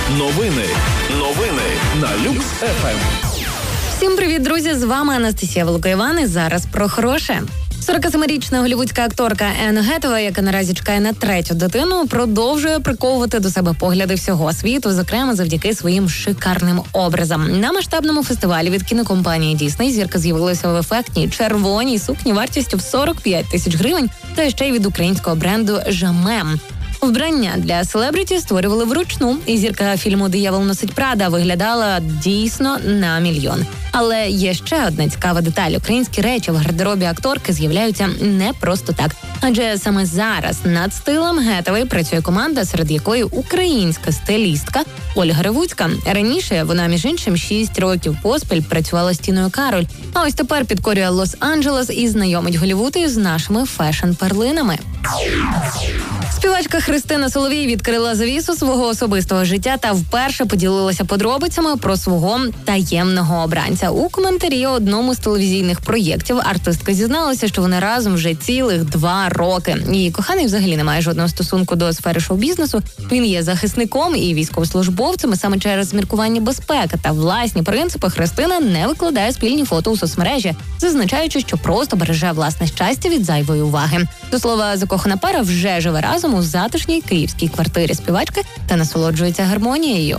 Новини на Люкс ФМ. Всім привіт, друзі! З вами Анастасія Волокоєван і зараз про хороше. 47-річна голлівудська акторка Енн Гетевей, яка наразі чекає на третю дитину, продовжує приковувати до себе погляди всього світу, зокрема завдяки своїм шикарним образам. На масштабному фестивалі від кінокомпанії Disney зірка з'явилася в ефектній червоній сукні вартістю в 45 тисяч гривень, та ще й від українського бренду «Жамем». Вбрання для селебріті створювали вручну, і зірка фільму «Диявол носить Прада» виглядала дійсно на мільйон. Але є ще одна цікава деталь. Українські речі в гардеробі акторки з'являються не просто так. Адже саме зараз над стилем Гетевей працює команда, серед якої українська стилістка Ольга Ревуцька. Раніше вона, між іншим, 6 років поспіль працювала з Тіною Кароль. А ось тепер підкорює Лос-Анджелес і знайомить Голлівуд із нашими фешн-перлинами. Співачка Христина Соловій відкрила завісу свого особистого життя та вперше поділилася подробицями про свого таємного обранця. У коментарі одному з телевізійних проєктів артистка зізналася, що вони разом вже цілих 2 роки. Її коханий взагалі не має жодного стосунку до сфери шоу-бізнесу. Він є захисником і військовослужбовцем, і саме через міркування безпеки та власні принципи Христина не викладає спільні фото у соцмережі, зазначаючи, що просто береже власне щастя від зайвої уваги. До слова, закохана пара вже живе разом у затишній київській квартирі співачки та насолоджується гармонією.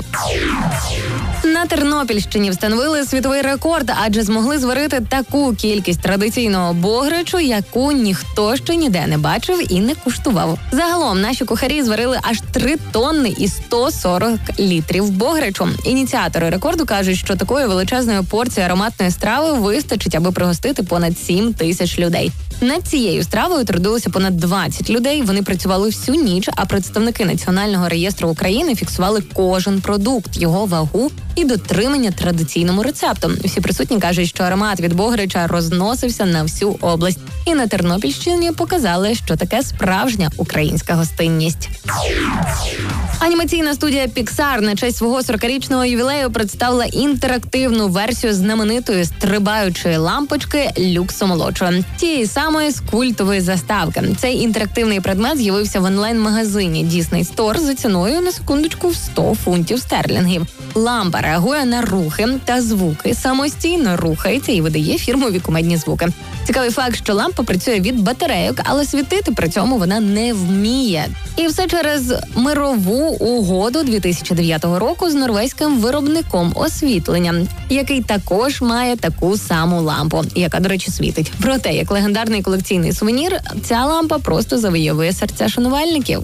На Тернопільщині встановили світовий рекорд, адже змогли зварити таку кількість традиційного бограчу, яку ніхто ще ніде не бачив і не куштував. Загалом наші кухарі зварили аж 3 тонни і 140 літрів бограчу. Ініціатори рекорду кажуть, що такої величезної порції ароматної страви вистачить, аби пригостити понад 7 тисяч людей. Над цією стравою трудилося понад 20 людей. Вони працювали всю ніч, а представники Національного реєстру України фіксували кожен продукт, його вагу і дотримання традиційному рецепту. Всі присутні кажуть, що аромат від бограча розносився на всю область. І на Тернопільщині показали, що таке справжня українська гостинність. Анімаційна студія Pixar на честь свого 40-річного ювілею представила інтерактивну версію знаменитої стрибаючої лампочки Люксо-молодшого. Тієї самої з культової заставки. Цей інтерактивний предмет з'явився в онлайн-магазині Disney Store за ціною, на секундочку, в 100 фунтів стерлінгів. Лампа реагує на рухи та звуки, самостійно рухається і видає фірмові кумедні звуки. Цікавий факт, що лампа працює від батарейок, але світити при цьому вона не вміє. І все через мирову угоду 2009 року з норвезьким виробником освітлення, який також має таку саму лампу, яка, до речі, світить. Проте, як легендарний колекційний сувенір, ця лампа просто завойовує серця шанувальників.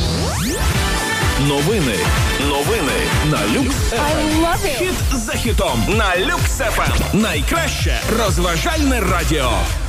Новини на Люкс ФМ. Хіт за хітом на Люкс ФМ. Найкраще розважальне радіо.